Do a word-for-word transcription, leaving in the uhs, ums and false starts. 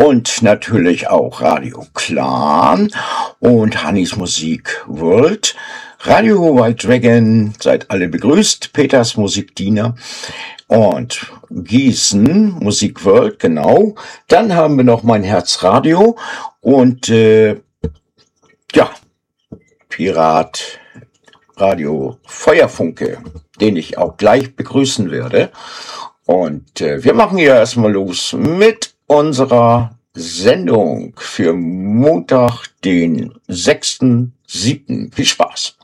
und natürlich auch Radio Clan und Hannis Musik World. Radio White Dragon, seid alle begrüßt. Peters Musikdiener und Gießen Musik World, genau. Dann haben wir noch mein Herzradio und äh, ja, Pirat Radio Feuerfunke, den ich auch gleich begrüßen werde. Und äh, wir machen hier erstmal los mit unserer Sendung für Montag, den sechsten siebten Viel Spaß!